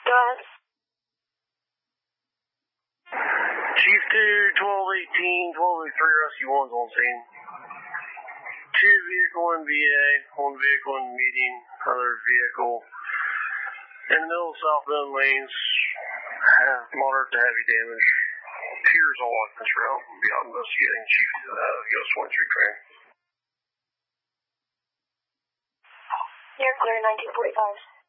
Go ahead. Chief 2, 1218, 1203, Rescue 1's on scene. 2 vehicle in VA, 1 vehicle in median, other vehicle in the middle of southbound lanes have moderate to heavy damage. Appears all on this route. We'll be out investigating. Chief US 23 train. You're clear, 1945.